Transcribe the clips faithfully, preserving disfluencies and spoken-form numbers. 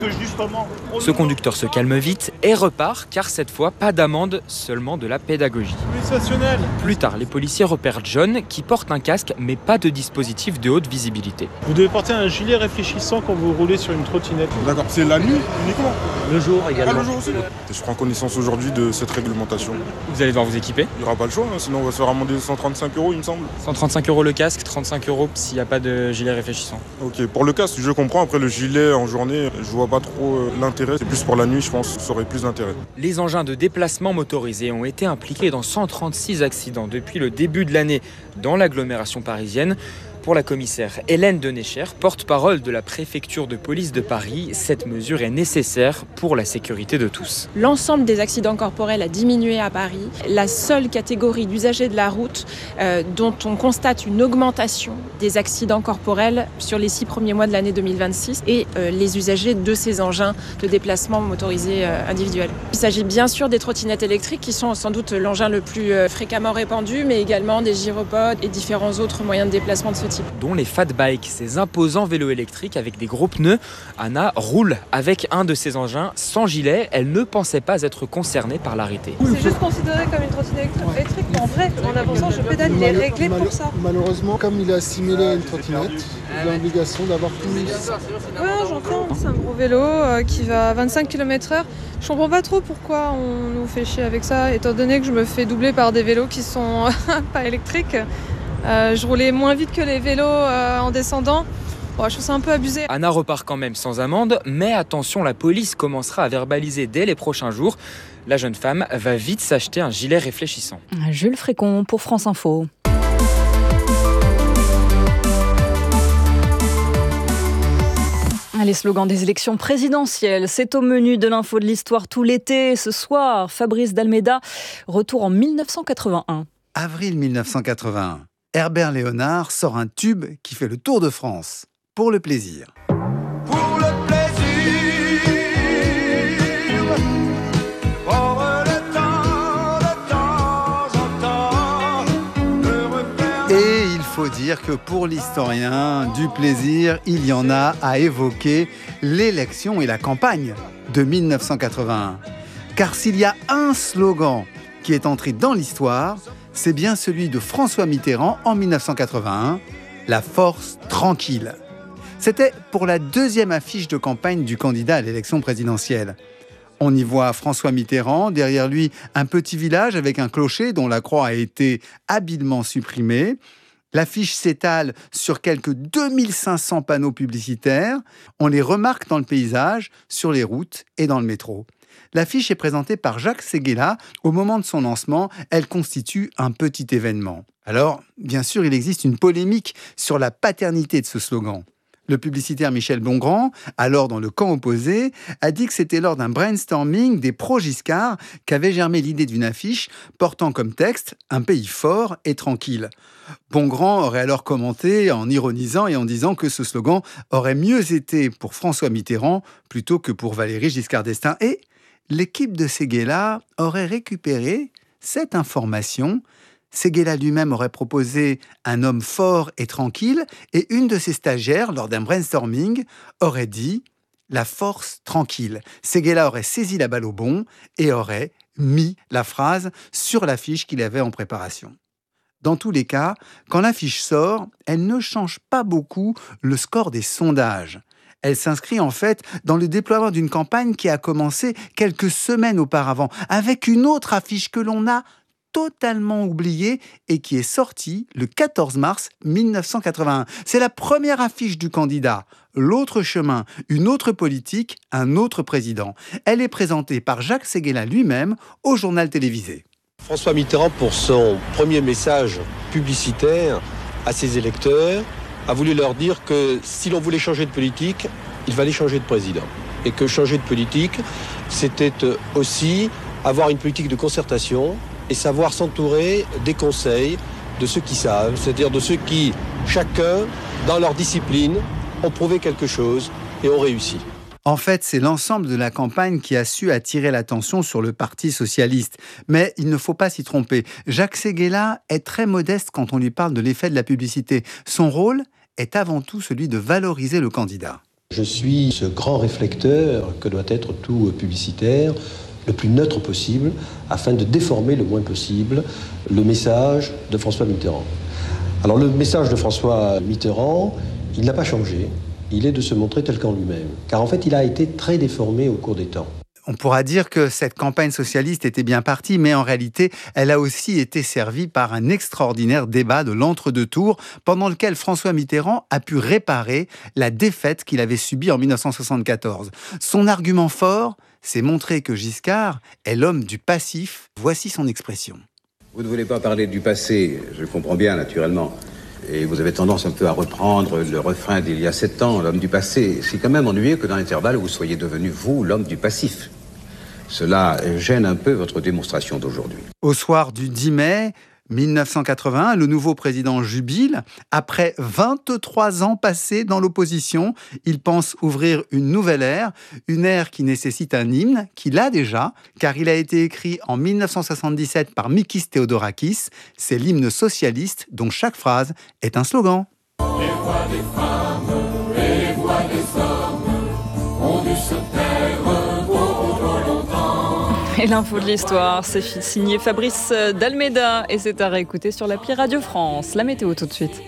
Ce conducteur se calme vite et repart, car cette fois, pas d'amende, seulement de la pédagogie. Plus tard, les policiers repèrent John, qui porte un casque, mais pas de dispositif de haute visibilité. Vous devez porter un gilet réfléchissant quand vous roulez sur une trottinette. D'accord, c'est la nuit uniquement? Le jour également. Ah, le jour aussi. Je prends connaissance aujourd'hui de cette réglementation. Vous allez devoir vous équiper. Il n'y aura pas le choix, hein, sinon on va se faire amender cent trente-cinq euros, il me semble. cent trente-cinq euros le casque, trente-cinq euros s'il n'y a pas de gilet réfléchissant. Ok, pour le casque, je comprends. Après, le gilet en journée, je vois pas trop euh, l'intérêt. C'est plus pour la nuit, je pense, ça aurait plus d'intérêt. Les engins de déplacement motorisés ont été impliqués dans cent trente-six accidents depuis le début de l'année dans l'agglomération parisienne. Pour la commissaire Hélène Denécher, porte-parole de la préfecture de police de Paris, cette mesure est nécessaire pour la sécurité de tous. L'ensemble des accidents corporels a diminué à Paris. La seule catégorie d'usagers de la route euh, dont on constate une augmentation des accidents corporels sur les six premiers mois de l'année deux mille vingt-six et euh, les usagers de ces engins de déplacement motorisés euh, individuels. Il s'agit bien sûr des trottinettes électriques qui sont sans doute l'engin le plus euh, fréquemment répandu, mais également des gyropodes et différents autres moyens de déplacement de ce type. Dont les fat bikes, ces imposants vélos électriques avec des gros pneus. Anna roule avec un de ces engins sans gilet. Elle ne pensait pas être concernée par l'arrêté. C'est juste considéré comme une trottinette électrique, mais en vrai, en avançant, je pédale, il est réglé pour ça. Malheureusement, comme il est assimilé à une trottinette, il a l'obligation d'avoir plus. Ouais, j'entends. C'est un gros vélo euh, qui va à vingt-cinq kilomètres heure. Je comprends pas trop pourquoi on nous fait chier avec ça, étant donné que je me fais doubler par des vélos qui sont pas électriques. Euh, je roulais moins vite que les vélos euh, en descendant. Bon, je trouve ça un peu abusé. Anna repart quand même sans amende, mais attention, la police commencera à verbaliser dès les prochains jours. La jeune femme va vite s'acheter un gilet réfléchissant. Jules Frécon pour France Info. Les slogans des élections présidentielles, c'est au menu de l'info de l'histoire tout l'été. Ce soir, Fabrice D'Almeida, retour en mille neuf cent quatre-vingt-un. Avril mille neuf cent quatre-vingt-un. Herbert Léonard sort un tube qui fait le tour de France. Pour le plaisir. Pour le plaisir, prendre le temps, de temps en temps, de refaire... Et il faut dire que pour l'historien du plaisir, il y en a à évoquer l'élection et la campagne de mille neuf cent quatre-vingt-un. Car s'il y a un slogan qui est entré dans l'histoire, c'est bien celui de François Mitterrand en mille neuf cent quatre-vingt-un, la force tranquille. C'était pour la deuxième affiche de campagne du candidat à l'élection présidentielle. On y voit François Mitterrand, derrière lui un petit village avec un clocher dont la croix a été habilement supprimée. L'affiche s'étale sur quelques deux mille cinq cents panneaux publicitaires. On les remarque dans le paysage, sur les routes et dans le métro. L'affiche est présentée par Jacques Séguéla. Au moment de son lancement, elle constitue un petit événement. Alors, bien sûr, il existe une polémique sur la paternité de ce slogan. Le publicitaire Michel Bongrand, alors dans le camp opposé, a dit que c'était lors d'un brainstorming des pro-Giscard qu'avait germé l'idée d'une affiche portant comme texte « Un pays fort et tranquille ». Bongrand aurait alors commenté en ironisant et en disant que ce slogan aurait mieux été pour François Mitterrand plutôt que pour Valéry Giscard d'Estaing. Et l'équipe de Séguéla aurait récupéré cette information. Séguéla lui-même aurait proposé un homme fort et tranquille, et une de ses stagiaires, lors d'un brainstorming, aurait dit « la force tranquille ». Séguéla aurait saisi la balle au bond et aurait mis la phrase sur l'affiche qu'il avait en préparation. Dans tous les cas, quand l'affiche sort, elle ne change pas beaucoup le score des sondages. Elle s'inscrit en fait dans le déploiement d'une campagne qui a commencé quelques semaines auparavant, avec une autre affiche que l'on a totalement oubliée et qui est sortie le quatorze mars mille neuf cent quatre-vingt-un. C'est la première affiche du candidat. L'autre chemin, une autre politique, un autre président. Elle est présentée par Jacques Séguéla lui-même au journal télévisé. François Mitterrand, pour son premier message publicitaire à ses électeurs, a voulu leur dire que si l'on voulait changer de politique, il fallait changer de président. Et que changer de politique, c'était aussi avoir une politique de concertation et savoir s'entourer des conseils de ceux qui savent, c'est-à-dire de ceux qui, chacun, dans leur discipline, ont prouvé quelque chose et ont réussi. En fait, c'est l'ensemble de la campagne qui a su attirer l'attention sur le Parti socialiste. Mais il ne faut pas s'y tromper. Jacques Séguéla est très modeste quand on lui parle de l'effet de la publicité. Son rôle est avant tout celui de valoriser le candidat. Je suis ce grand réflecteur que doit être tout publicitaire, le plus neutre possible, afin de déformer le moins possible le message de François Mitterrand. Alors le message de François Mitterrand, il n'a pas changé, il est de se montrer tel qu'en lui-même, car en fait il a été très déformé au cours des temps. On pourra dire que cette campagne socialiste était bien partie, mais en réalité, elle a aussi été servie par un extraordinaire débat de l'entre-deux-tours, pendant lequel François Mitterrand a pu réparer la défaite qu'il avait subie en dix-neuf cent soixante-quatorze. Son argument fort, c'est montrer que Giscard est l'homme du passif. Voici son expression. Vous ne voulez pas parler du passé, je le comprends bien naturellement. Et vous avez tendance un peu à reprendre le refrain d'il y a sept ans, l'homme du passé. C'est quand même ennuyeux que dans l'intervalle, vous soyez devenu, vous, l'homme du passif. Cela gêne un peu votre démonstration d'aujourd'hui. Au soir du dix mai dix-neuf cent quatre-vingt-un, le nouveau président jubile. Après vingt-trois ans passés dans l'opposition, il pense ouvrir une nouvelle ère, une ère qui nécessite un hymne, qu'il a déjà, car il a été écrit en dix-neuf cent soixante-dix-sept par Mikis Theodorakis. C'est l'hymne socialiste dont chaque phrase est un slogan. Les voix des femmes et les voix des hommes ont dû se taire pour longtemps. Et l'info de l'histoire, c'est signé Fabrice d'Almeida et c'est à réécouter sur l'appli Radio France. La météo tout de suite.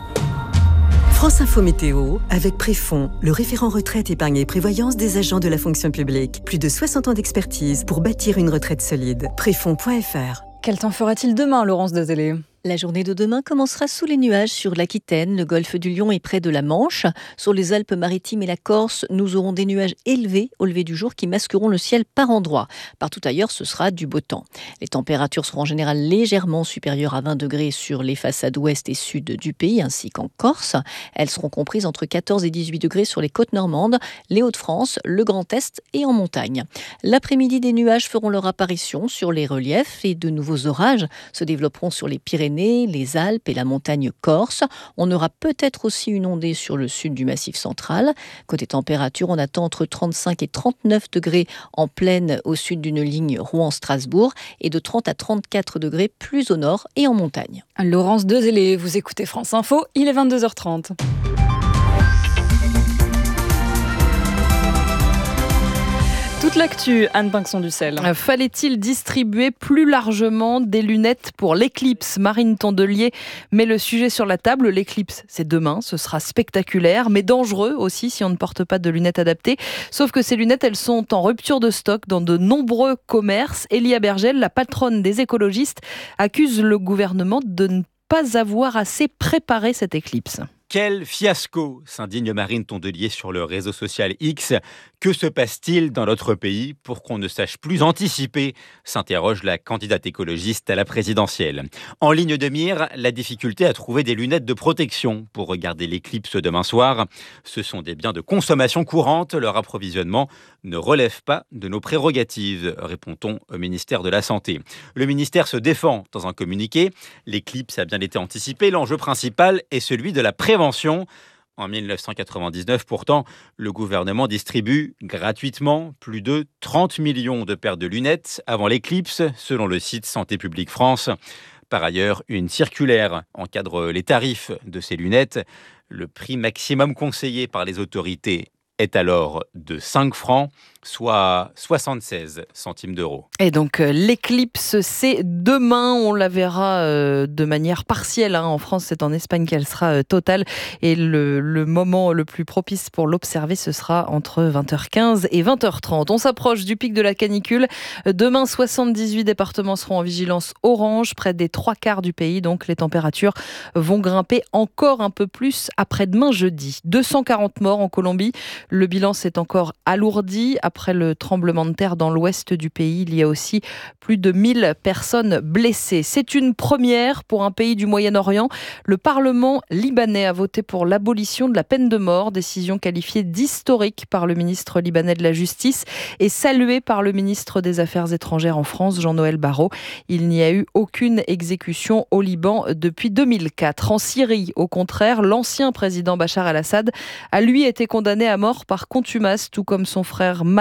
France Info Météo, avec Préfond, le référent retraite, épargne et prévoyance des agents de la fonction publique. Plus de soixante ans d'expertise pour bâtir une retraite solide. Préfond point F R. Quel temps fera-t-il demain, Laurence Dezélé ? La journée de demain commencera sous les nuages sur l'Aquitaine, le golfe du Lion et près de la Manche. Sur les Alpes-Maritimes et la Corse, nous aurons des nuages élevés au lever du jour qui masqueront le ciel par endroits. Partout ailleurs, ce sera du beau temps. Les températures seront en général légèrement supérieures à vingt degrés sur les façades ouest et sud du pays, ainsi qu'en Corse. Elles seront comprises entre quatorze et dix-huit degrés sur les côtes normandes, les Hauts-de-France, le Grand Est et en montagne. L'après-midi, des nuages feront leur apparition sur les reliefs et de nouveaux orages se développeront sur les Pyrénées, les Alpes et la montagne corse. On aura peut-être aussi une ondée sur le sud du Massif central. Côté température, on attend entre trente-cinq et trente-neuf degrés en plaine au sud d'une ligne Rouen-Strasbourg et de trente à trente-quatre degrés plus au nord et en montagne. Laurence Dezélé, vous écoutez France Info, il est vingt-deux heures trente. Toute l'actu, Anne Pinxon-Dussel. Fallait-il distribuer plus largement des lunettes pour l'éclipse ? Marine Tondelier met le sujet sur la table. L'éclipse, c'est demain, ce sera spectaculaire, mais dangereux aussi si on ne porte pas de lunettes adaptées. Sauf que ces lunettes, elles sont en rupture de stock dans de nombreux commerces. Elia Bergel, la patronne des écologistes, accuse le gouvernement de ne pas avoir assez préparé cette éclipse. Quel fiasco, s'indigne Marine Tondelier sur le réseau social X. Que se passe-t-il dans notre pays pour qu'on ne sache plus anticiper, s'interroge la candidate écologiste à la présidentielle. En ligne de mire, la difficulté à trouver des lunettes de protection pour regarder l'éclipse demain soir. Ce sont des biens de consommation courante, leur approvisionnement ne relève pas de nos prérogatives, répond-on au ministère de la Santé. Le ministère se défend dans un communiqué. L'éclipse a bien été anticipée, l'enjeu principal est celui de la prévention. En dix-neuf cent quatre-vingt-dix-neuf, pourtant, le gouvernement distribue gratuitement plus de trente millions de paires de lunettes avant l'éclipse, selon le site Santé publique France. Par ailleurs, une circulaire encadre les tarifs de ces lunettes. Le prix maximum conseillé par les autorités est alors de cinq francs, soit soixante-seize centimes d'euros. Et donc euh, l'éclipse, c'est demain, on la verra euh, de manière partielle. Hein. En France, c'est en Espagne qu'elle sera euh, totale. Et le, le moment le plus propice pour l'observer, ce sera entre vingt heures quinze et vingt heures trente. On s'approche du pic de la canicule. Demain, soixante-dix-huit départements seront en vigilance orange, près des trois quarts du pays. Donc les températures vont grimper encore un peu plus après-demain jeudi. deux cent quarante morts en Colombie. Le bilan s'est encore alourdi. Après le tremblement de terre dans l'ouest du pays, il y a aussi plus de mille personnes blessées. C'est une première pour un pays du Moyen-Orient. Le Parlement libanais a voté pour l'abolition de la peine de mort, décision qualifiée d'historique par le ministre libanais de la Justice et saluée par le ministre des Affaires étrangères en France, Jean-Noël Barrot. Il n'y a eu aucune exécution au Liban depuis deux mille quatre. En Syrie, au contraire, l'ancien président Bachar el-Assad a lui été condamné à mort par contumace, tout comme son frère Mal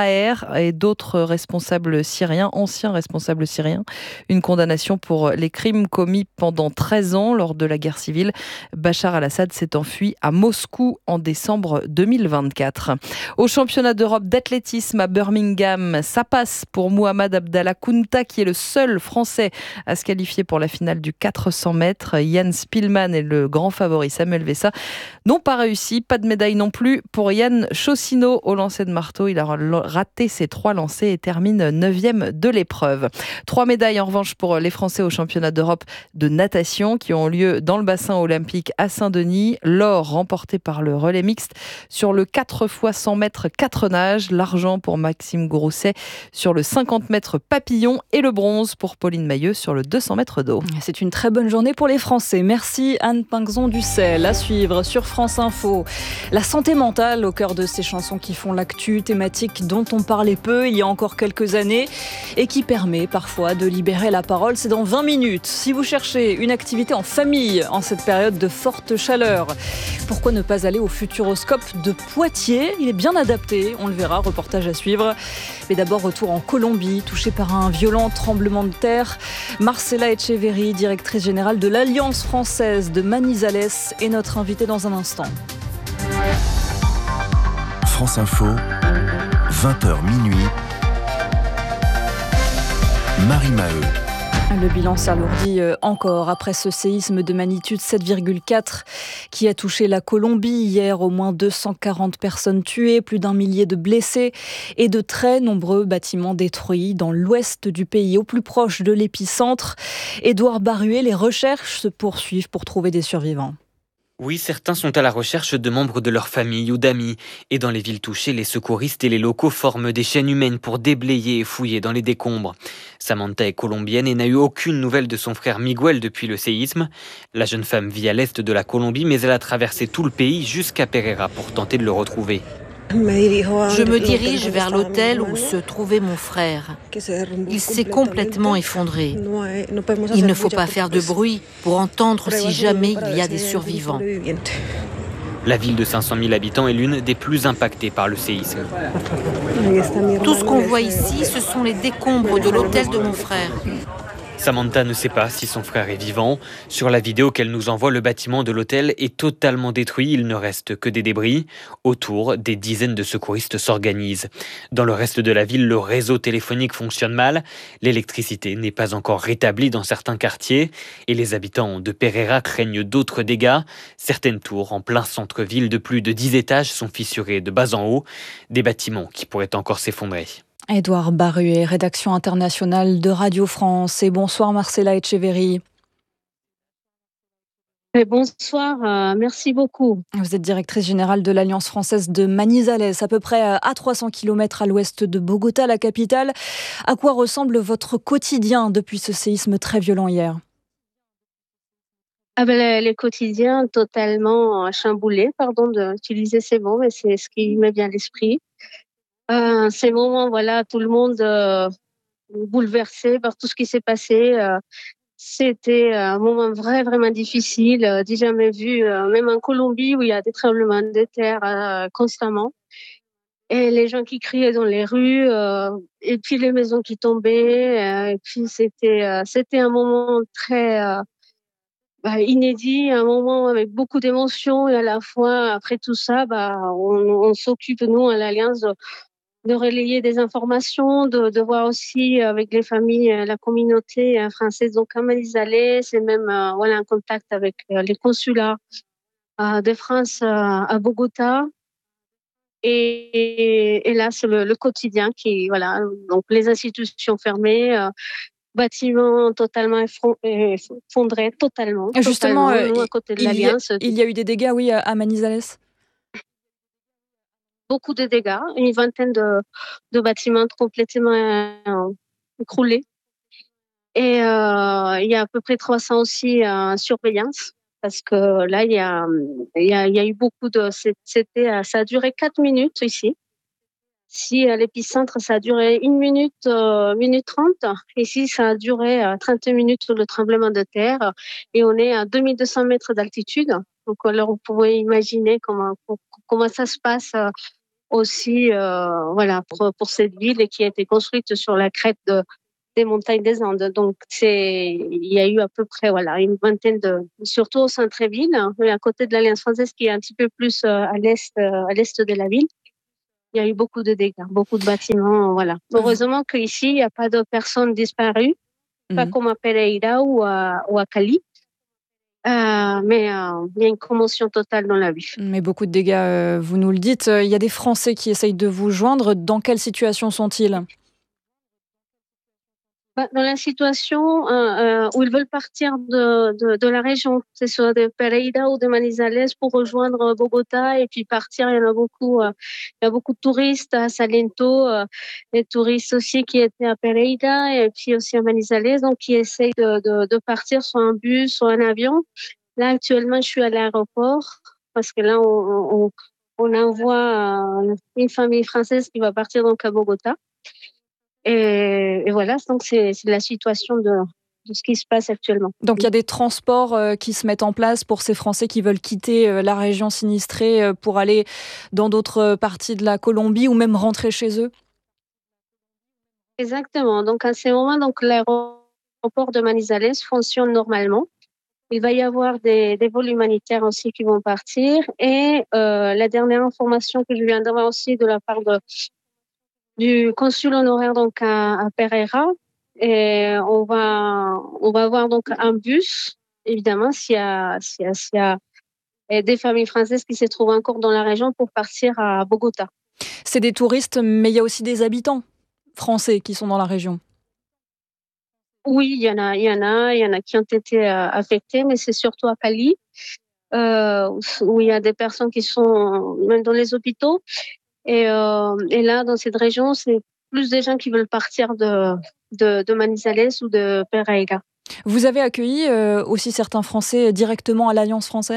Maher et d'autres responsables syriens, anciens responsables syriens. Une condamnation pour les crimes commis pendant treize ans lors de la guerre civile. Bachar al-Assad s'est enfui à Moscou en décembre deux mille vingt-quatre. Au championnat d'Europe d'athlétisme à Birmingham, ça passe pour Mohamed Abdallah Kounta qui est le seul Français à se qualifier pour la finale du quatre cents mètres. Yann Spillman et le grand favori Samuel Vessa n'ont pas réussi. Pas de médaille non plus pour Yann Chaussino au lancer de marteau. Il a raté ses trois lancers et termine neuvième de l'épreuve. Trois médailles en revanche pour les Français au championnat d'Europe de natation qui ont lieu dans le bassin olympique à Saint-Denis. L'or remporté par le relais mixte sur le quatre fois cent mètres quatre nages. L'argent pour Maxime Grousset sur le cinquante mètres papillon et le bronze pour Pauline Mailleux sur le deux cents mètres d'eau. C'est une très bonne journée pour les Français. Merci Anne Pinxon-Ducel. À suivre sur France Info. La santé mentale au cœur de ces chansons qui font l'actu, thématique dont on parlait peu il y a encore quelques années et qui permet parfois de libérer la parole. C'est dans vingt minutes. Si vous cherchez une activité en famille en cette période de forte chaleur, pourquoi ne pas aller au Futuroscope de Poitiers? Il est bien adapté, on le verra, reportage à suivre. Mais d'abord, retour en Colombie, touchée par un violent tremblement de terre. Marcela Echeverry, directrice générale de l'Alliance française de Manizales, est notre invitée dans un instant. France Info, vingt heures minuit. Marie Maheu. Le bilan s'alourdit encore après ce séisme de magnitude sept virgule quatre qui a touché la Colombie hier. Au moins deux cent quarante personnes tuées, plus d'un millier de blessés et de très nombreux bâtiments détruits dans l'ouest du pays, au plus proche de l'épicentre. Édouard Baruet, les recherches se poursuivent pour trouver des survivants. Oui, certains sont à la recherche de membres de leur famille ou d'amis. Et dans les villes touchées, les secouristes et les locaux forment des chaînes humaines pour déblayer et fouiller dans les décombres. Samantha est colombienne et n'a eu aucune nouvelle de son frère Miguel depuis le séisme. La jeune femme vit à l'est de la Colombie, mais elle a traversé tout le pays jusqu'à Pereira pour tenter de le retrouver. Je me dirige vers l'hôtel où se trouvait mon frère. Il s'est complètement effondré. Il ne faut pas faire de bruit pour entendre si jamais il y a des survivants. La ville de cinq cent mille habitants est l'une des plus impactées par le séisme. Tout ce qu'on voit ici, ce sont les décombres de l'hôtel de mon frère. Samantha ne sait pas si son frère est vivant. Sur la vidéo qu'elle nous envoie, le bâtiment de l'hôtel est totalement détruit. Il ne reste que des débris. Autour, des dizaines de secouristes s'organisent. Dans le reste de la ville, le réseau téléphonique fonctionne mal. L'électricité n'est pas encore rétablie dans certains quartiers. Et les habitants de Pereira craignent d'autres dégâts. Certaines tours en plein centre-ville de plus de dix étages sont fissurées de bas en haut. Des bâtiments qui pourraient encore s'effondrer. Édouard Baruet, rédaction internationale de Radio France. Et bonsoir Marcela Echeverry. Et bonsoir, euh, merci beaucoup. Vous êtes directrice générale de l'Alliance française de Manizales, à peu près à trois cents kilomètres à l'ouest de Bogota, la capitale. À quoi ressemble votre quotidien depuis ce séisme très violent hier ? Ah ben, le, le quotidien totalement chamboulé, pardon d'utiliser ces mots, mais c'est ce qui me vient à l'esprit. Euh, ces moments, voilà, tout le monde euh, bouleversé par tout ce qui s'est passé. Euh, c'était un moment vrai, vraiment difficile, euh, j'ai jamais vu, euh, même en Colombie où il y a des tremblements de terre euh, constamment. Et les gens qui criaient dans les rues, euh, et puis les maisons qui tombaient. Euh, et puis c'était, euh, c'était un moment très euh, bah, inédit, un moment avec beaucoup d'émotions. Et à la fois, après tout ça, bah, on, on s'occupe, nous, à l'Alliance, de, de relayer des informations, de, de voir aussi avec les familles, la communauté française, donc à Manizales, c'est même euh, voilà, en contact avec euh, les consulats euh, de France euh, à Bogota. Et, et, et là, c'est le, le quotidien qui, voilà, donc les institutions fermées, euh, bâtiments totalement effondrés, totalement. Et justement, totalement, euh, nous, à côté de il, y a, l'Alliance. il y a eu des dégâts, oui, à Manizales. Beaucoup de dégâts, une vingtaine de, de bâtiments complètement euh, écroulés. Et euh, il y a à peu près trois cents aussi en surveillance, parce que là, il y a, il y a, il y a eu beaucoup de... C'était, ça a duré quatre minutes ici. Si à l'épicentre, ça a duré une minute, euh, minute trente. Ici, ça a duré euh, trente minutes le tremblement de terre. Et on est à deux mille deux cents mètres d'altitude. Donc, alors, vous pouvez imaginer comment, comment ça se passe euh, aussi euh, voilà, pour, pour cette ville et qui a été construite sur la crête de, des montagnes des Andes. Donc, c'est, il y a eu à peu près voilà, une vingtaine de... Surtout au centre-ville, hein, à côté de l'Alliance française qui est un petit peu plus euh, à l'est, euh, à l'est de la ville. Il y a eu beaucoup de dégâts, beaucoup de bâtiments. Voilà. Heureusement qu'ici, il n'y a pas de personnes disparues, mmh. pas comme à Pereira ou à, ou à Cali. Euh, mais euh, il y a une commotion totale dans la ville. Mais beaucoup de dégâts, euh, vous nous le dites. Il y a des Français qui essayent de vous joindre. Dans quelle situation sont-ils ? Bah, dans la situation euh, euh, où ils veulent partir de, de, de la région, que ce soit de Pereira ou de Manizales pour rejoindre Bogota et puis partir. Il y en a beaucoup, euh, il y a beaucoup de touristes à Salento, euh, des touristes aussi qui étaient à Pereira et puis aussi à Manizales, donc qui essayent de, de, de partir soit en bus, soit en avion. Là, actuellement, je suis à l'aéroport parce que là, on, on, on envoie euh, une famille française qui va partir donc à Bogota. Et, et voilà, donc c'est, c'est la situation de, de ce qui se passe actuellement. Donc il y a des transports euh, qui se mettent en place pour ces Français qui veulent quitter euh, la région sinistrée euh, pour aller dans d'autres parties de la Colombie ou même rentrer chez eux ? Exactement. Donc à ce moment, donc, l'aéroport de Manizales fonctionne normalement. Il va y avoir des, des vols humanitaires aussi qui vont partir. Et euh, la dernière information que je viens d'avoir aussi de la part de du consul honoraire donc à, à Pereira, et on va on va avoir donc un bus évidemment s'il y a s'il y a, s'il y a des familles françaises qui se trouvent encore dans la région pour partir à Bogota. C'est des touristes, mais il y a aussi des habitants français qui sont dans la région. Oui, il y en a, il y en a, il y en a qui ont été euh, affectés, mais c'est surtout à Cali euh, où il y a des personnes qui sont même dans les hôpitaux. Et, euh, et là, dans cette région, c'est plus des gens qui veulent partir de, de, de Manizales ou de Pereira. Vous avez accueilli euh, aussi certains Français directement à l'Alliance française ?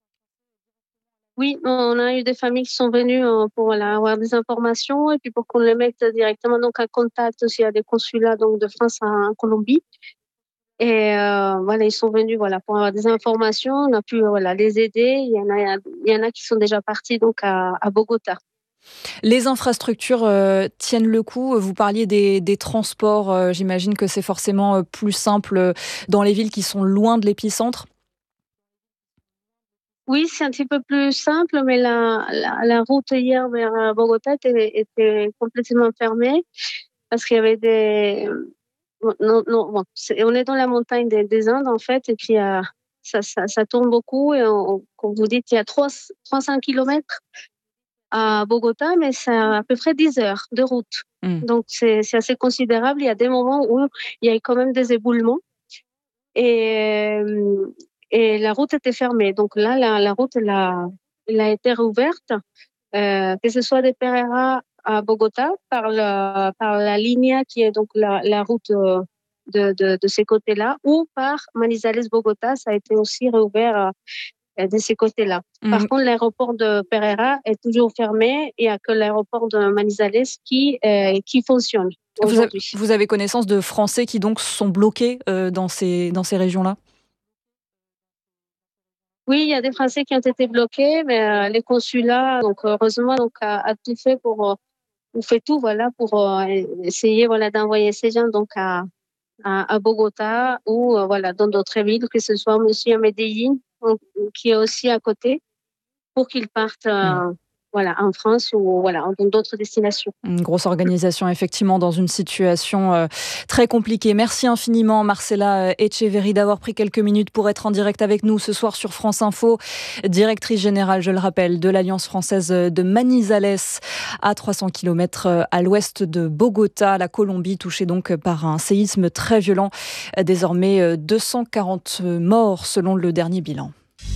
Oui, on a eu des familles qui sont venues pour voilà, avoir des informations et puis pour qu'on les mette directement donc, en contact aussi à des consulats donc, de France en Colombie. Et euh, voilà, ils sont venus voilà, pour avoir des informations. On a pu voilà, les aider. Il y en a, il y en a qui sont déjà partis donc, à, à Bogota. Les infrastructures euh, tiennent le coup. Vous parliez des, des transports. Euh, j'imagine que c'est forcément euh, plus simple dans les villes qui sont loin de l'épicentre. Oui, c'est un petit peu plus simple, mais la, la, la route hier vers Bogota était, était complètement fermée parce qu'il y avait des... Non, non, bon, c'est, on est dans la montagne des, des Indes, en fait, et puis euh, ça, ça, ça tourne beaucoup. Et on, comme vous dites, il y a trois cents kilomètres à Bogota, mais c'est à peu près dix heures de route. Mmh. Donc, c'est, c'est assez considérable. Il y a des moments où il y a quand même des éboulements. Et, et la route était fermée. Donc là, la, la route, elle a, elle a été rouverte, euh, que ce soit de Pereira à Bogota, par, le, par la ligne qui est donc la, la route de, de, de ces côtés-là, ou par Manizales-Bogota, ça a été aussi rouvert euh, de ces côtés-là. Mmh. Par contre, l'aéroport de Pereira est toujours fermé. Il n'y a que l'aéroport de Manizales qui, euh, qui fonctionne aujourd'hui. Vous avez, vous avez connaissance de Français qui donc sont bloqués euh, dans ces, dans ces régions-là ? Oui, il y a des Français qui ont été bloqués, mais euh, les consulats, donc heureusement, donc a, a tout fait pour, euh, on fait tout, voilà, pour euh, essayer, voilà, d'envoyer ces gens donc à, à, à Bogota ou euh, voilà dans d'autres villes, que ce soit aussi à Medellín, qui est aussi à côté, pour qu'ils partent. Euh, mmh. Voilà, en France ou voilà, dans d'autres destinations. Une grosse organisation, effectivement, dans une situation euh, très compliquée. Merci infiniment, Marcela Echeverri, d'avoir pris quelques minutes pour être en direct avec nous ce soir sur France Info. Directrice générale, je le rappelle, de l'Alliance française de Manizales, à trois cents kilomètres à l'ouest de Bogota, la Colombie, touchée donc par un séisme très violent. Désormais, deux cent quarante morts selon le dernier bilan.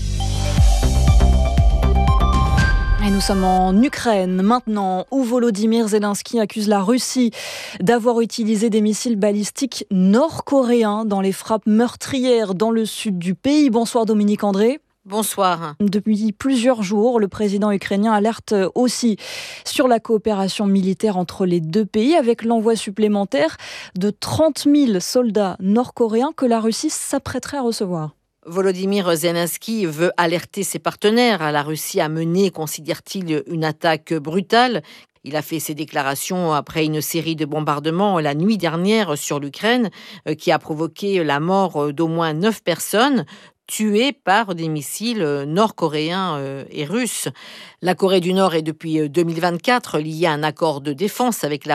Et nous sommes en Ukraine maintenant, où Volodymyr Zelensky accuse la Russie d'avoir utilisé des missiles balistiques nord-coréens dans les frappes meurtrières dans le sud du pays. Bonsoir Dominique André. Bonsoir. Depuis plusieurs jours, le président ukrainien alerte aussi sur la coopération militaire entre les deux pays avec l'envoi supplémentaire de trente mille soldats nord-coréens que la Russie s'apprêterait à recevoir. Volodymyr Zelensky veut alerter ses partenaires. La Russie a mené, considère-t-il, une attaque brutale. Il a fait ces déclarations après une série de bombardements la nuit dernière sur l'Ukraine qui a provoqué la mort d'au moins neuf personnes tuées par des missiles nord-coréens et russes. La Corée du Nord est depuis deux mille vingt-quatre liée à un accord de défense avec la